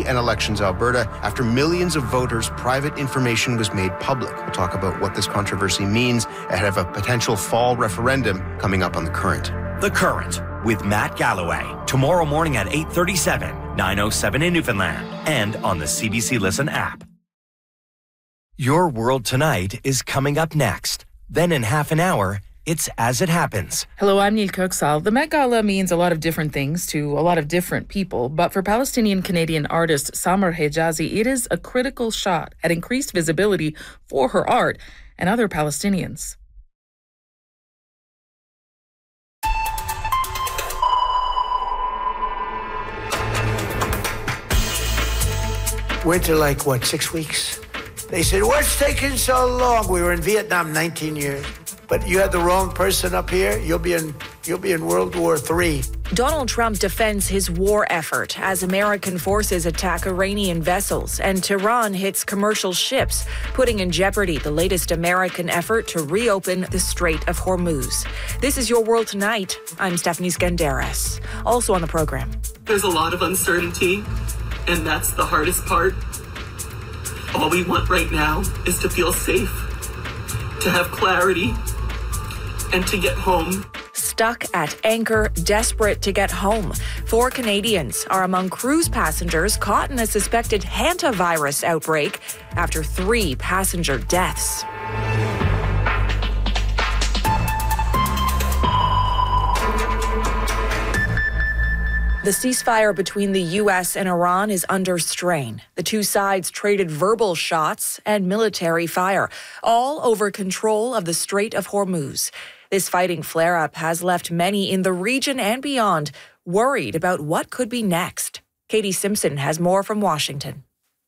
and Elections Alberta after millions of voters' private information was made public. We'll talk about what this controversy means ahead of a potential fall referendum coming up on The Current. The Current with Matt Galloway. Tomorrow morning at 8:37, 9:07 in Newfoundland, and on the CBC Listen app. Your World Tonight is coming up next. Then in half an hour, it's As It Happens. Hello, I'm Neil Kirksall. The Met Gala means a lot of different things to a lot of different people, but for Palestinian-Canadian artist Samer Hejazi, it is a critical shot at increased visibility for her art and other Palestinians. Went to 6 weeks? They said, what's taking so long? We were in Vietnam 19 years. But you had the wrong person up here, you'll be in World War III. Donald Trump defends his war effort as American forces attack Iranian vessels and Tehran hits commercial ships, putting in jeopardy the latest American effort to reopen the Strait of Hormuz. This is Your World Tonight. I'm Stephanie Skandaris. Also on the program. There's a lot of uncertainty, and that's the hardest part. All we want right now is to feel safe, to have clarity, and to get home. Stuck at anchor, desperate to get home. 4 Canadians are among cruise passengers caught in a suspected hantavirus outbreak after 3 passenger deaths. The ceasefire between the U.S. and Iran is under strain. The two sides traded verbal shots and military fire, all over control of the Strait of Hormuz. This fighting flare-up has left many in the region and beyond worried about what could be next. Katie Simpson has more from Washington.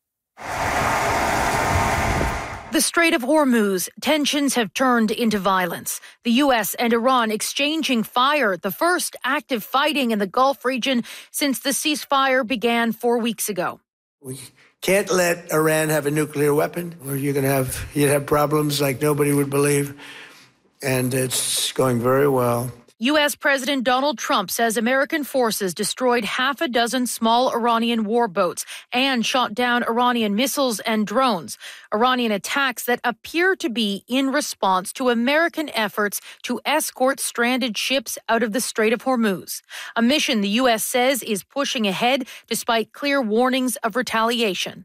The Strait of Hormuz, tensions have turned into violence. The U.S. and Iran exchanging fire, the first active fighting in the Gulf region since the ceasefire began 4 weeks ago. We can't let Iran have a nuclear weapon, or you'd have problems like nobody would believe. And it's going very well. U.S. President Donald Trump says American forces destroyed 6 small Iranian warboats and shot down Iranian missiles and drones. Iranian attacks that appear to be in response to American efforts to escort stranded ships out of the Strait of Hormuz. A mission the U.S. says is pushing ahead despite clear warnings of retaliation.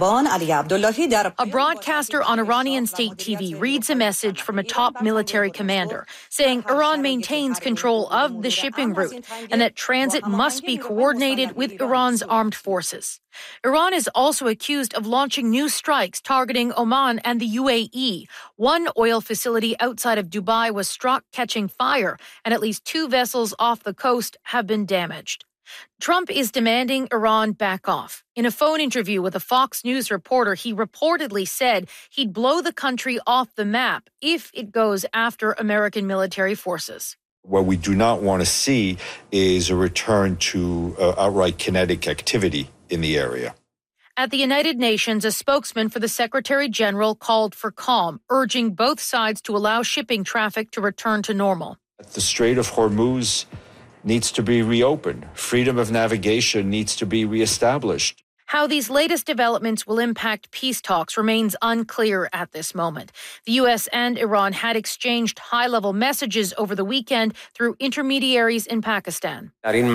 A broadcaster on Iranian state TV reads a message from a top military commander saying Iran maintains control of the shipping route and that transit must be coordinated with Iran's armed forces. Iran is also accused of launching new strikes targeting Oman and the UAE. One oil facility outside of Dubai was struck, catching fire, and at least 2 vessels off the coast have been damaged. Trump is demanding Iran back off. In a phone interview with a Fox News reporter, he reportedly said he'd blow the country off the map if it goes after American military forces. What we do not want to see is a return to outright kinetic activity in the area. At the United Nations, a spokesman for the Secretary General called for calm, urging both sides to allow shipping traffic to return to normal. The Strait of Hormuz needs to be reopened. Freedom of navigation needs to be reestablished. How these latest developments will impact peace talks remains unclear at this moment. The U.S. and Iran had exchanged high-level messages over the weekend through intermediaries in Pakistan.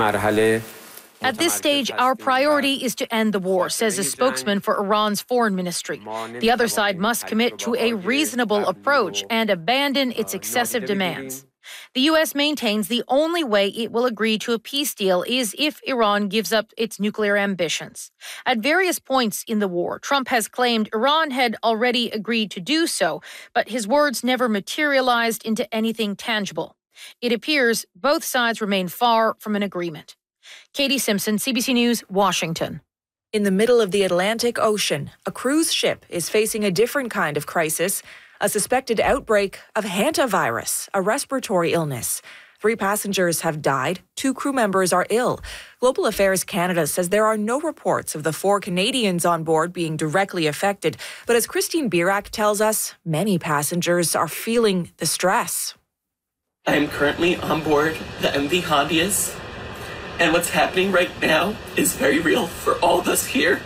At this stage, our priority is to end the war, says a spokesman for Iran's foreign ministry. The other side must commit to a reasonable approach and abandon its excessive demands. The U.S. maintains the only way it will agree to a peace deal is if Iran gives up its nuclear ambitions. At various points in the war, Trump has claimed Iran had already agreed to do so, but his words never materialized into anything tangible. It appears both sides remain far from an agreement. Katie Simpson, CBC News, Washington. In the middle of the Atlantic Ocean, a cruise ship is facing a different kind of crisis, a suspected outbreak of hantavirus, a respiratory illness. 3 passengers have died, 2 crew members are ill. Global Affairs Canada says there are no reports of the 4 Canadians on board being directly affected. But as Christine Birak tells us, many passengers are feeling the stress. I am currently on board the MV Hondias, and what's happening right now is very real for all of us here.